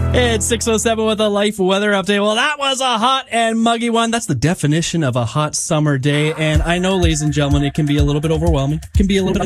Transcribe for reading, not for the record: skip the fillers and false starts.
It's 6:07 with a life weather update. Well, that was a hot and muggy one. That's the definition of a hot summer day. And I know, ladies and gentlemen, it can be a little bit overwhelming. It can be a little bit